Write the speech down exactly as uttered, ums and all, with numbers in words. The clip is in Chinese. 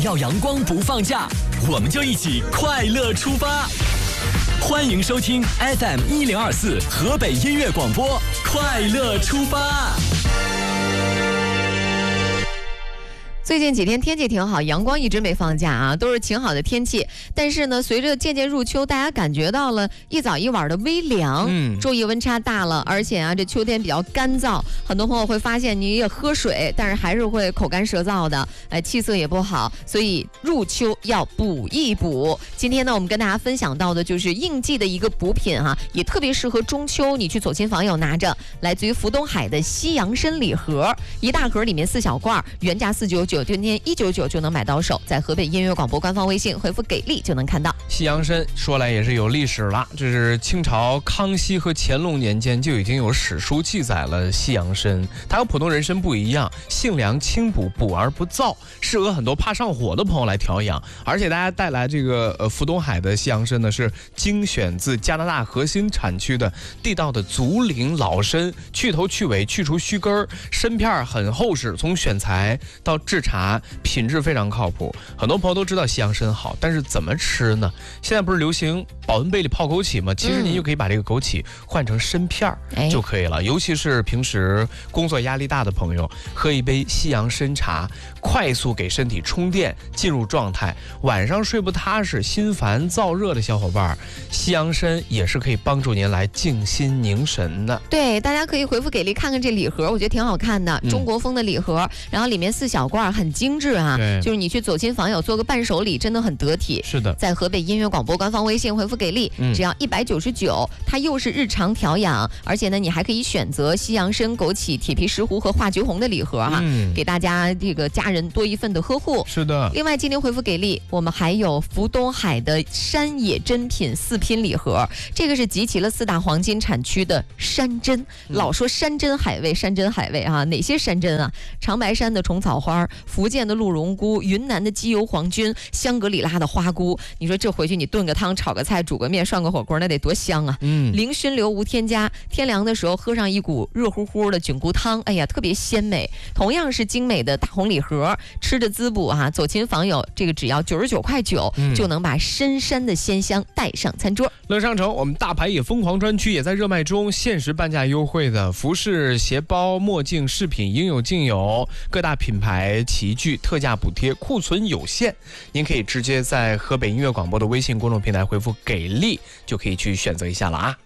要阳光不放假，我们就一起快乐出发。欢迎收听 F M 一零二四河北音乐广播，快乐出发。 最近几天天气挺好，阳光一直没放假啊，都是晴好的天气。但是呢，随着渐渐入秋，大家感觉到了一早一晚的微凉，嗯，昼夜温差大了，而且啊，这秋天比较干燥，很多朋友会发现你也喝水，但是还是会口干舌燥的，哎，气色也不好，所以入秋要补一补。今天呢，我们跟大家分享到的就是应季的一个补品哈、啊，也特别适合中秋，你去走亲访友拿着，来自于福东海的西洋参礼盒，一大盒里面四小罐，原价四九九。今天一九九就能买到手，在河北音乐广播官方微信回复给力就能看到。 西洋参说来也是有历史了，这是清朝康熙和乾隆年间就已经有史书记载了西洋参，它和普通人参不一样，性凉清补，补而不燥，适合很多怕上火的朋友来调养。而且大家带来这个呃福东海的西洋参呢，是精选自加拿大核心产区的地道的竹林老参，去头去尾，去除须根，参片很厚实，从选材到制茶品质非常靠谱。很多朋友都知道西洋参好，但是怎么吃呢？现在不是流行保温杯里泡枸杞吗？其实您就可以把这个枸杞换成参片就可以了、嗯、尤其是平时工作压力大的朋友，喝一杯西洋参茶，快速给身体充电，进入状态。晚上睡不踏实，心烦燥热的小伙伴，西洋参也是可以帮助您来静心凝神的。 对，大家可以回复给力看看这礼盒，我觉得挺好看的，中国风的礼盒、嗯、然后里面四小罐很精致啊，就是你去走亲访友做个伴手礼真的很得体。 是的， 在河北音乐广播官方微信回复给力、嗯、只要一百九十九，它又是日常调养，而且呢你还可以选择西洋参、枸杞、铁皮石斛和化橘红的礼盒哈、啊嗯，给大家这个家人多一份的呵护。 是的， 另外今天回复给力，我们还有福东海的山野珍品四拼礼盒，这个是集齐了四大黄金产区的山珍、嗯、老说山珍海味山珍海味啊，哪些山珍啊？长白山的虫草花，福建的鹿茸菇，云南的鸡油黄菌，香格里拉的花菇，你说这回去你炖个汤，炒个菜，煮个面，涮个火锅，那得多香啊！嗯，零熏流无添加，天凉的时候喝上一股热乎乎的菌菇汤，哎呀，特别鲜美。同样是精美的大红礼盒，吃着滋补啊，走亲访友，这个只要九十九块九、嗯，就能把深山的鲜香带上餐桌。 乐商城，我们大牌也疯狂专区也在热卖中，限时半价优惠的服饰、鞋包、墨镜、饰品应有尽有，各大品牌齐聚，特价补贴，库存有限。您可以直接在河北音乐广播的微信公众平台回复给力，就可以去选择一下了啊。